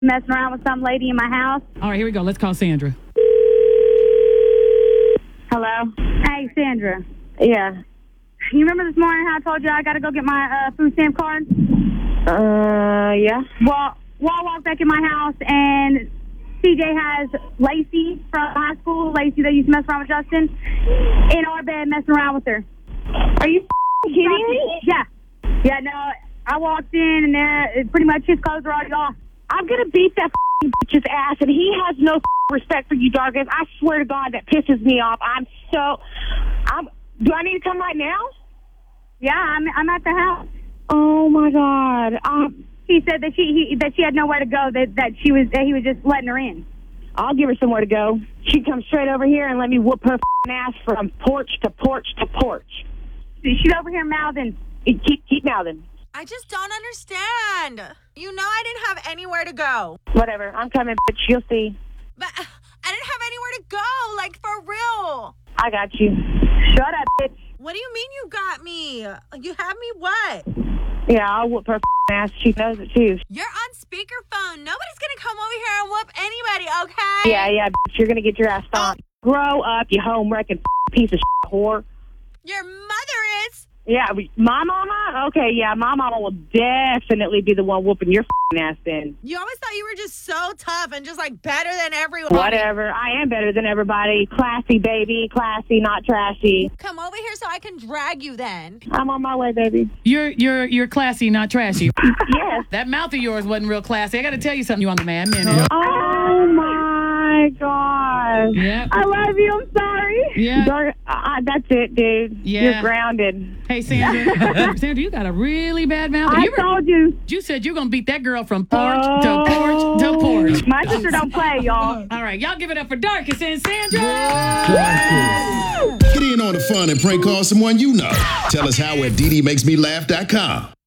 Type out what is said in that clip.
messing around with some lady in my house. All right, here we go. Let's call Sandra. Hello? Hey, Sandra. Yeah. You remember this morning how I told you I got to go get my food stamp card? Yeah. Well, I walked back in my house, and CJ has Lacey from high school, Lacey that used to mess around with Justin, in our bed messing around with her. Are you kidding me? Yeah. Yeah, no, I walked in, and pretty much his clothes are already off. I'm going to beat that bitch's ass, and he has no respect for you, Darkness. I swear to God, that pisses me off. Do I need to come right now? Yeah, I'm at the house. Oh, my God. He said that she had nowhere to go, that he was just letting her in. I'll give her somewhere to go. She comes straight over here and let me whoop her ass from porch to porch to porch. She's over here mouthing. Keep mouthing. I just don't understand. You know I didn't have anywhere to go. Whatever. I'm coming, bitch. You'll see. But I didn't have anywhere to go, like for real. I got you. Shut up, bitch. What do you mean you got me? You have me what? Yeah, I'll whoop her ass. She knows it, too. You're on speakerphone. Nobody's going to come over here and whoop anybody, okay? Yeah, bitch. You're going to get your ass stomped. Grow up, you home-wrecking piece of whore. Your mother is. Yeah, my mama? Okay, yeah, my mama will definitely be the one whooping your ass then. You always thought you were just so tough and just like better than everyone. Whatever. I am better than everybody. Classy, baby. Classy, not trashy. Come over here so I can drag you then. I'm on my way, baby. You're classy, not trashy. Yes. That mouth of yours wasn't real classy. I got to tell you something. You on the Mad Minute. Oh, my God. Yeah. I love you. I'm sorry. Yeah. That's it, dude. Yeah. You're grounded. Hey, Sandra. Sandra, you got a really bad mouth. I told you. You said you're going to beat that girl from porch to porch to porch. My sister don't play, y'all. All right, y'all give it up for Darkest and Sandra. Get in on the fun and prank call someone you know. Tell us how at DDMakesMeLaugh.com.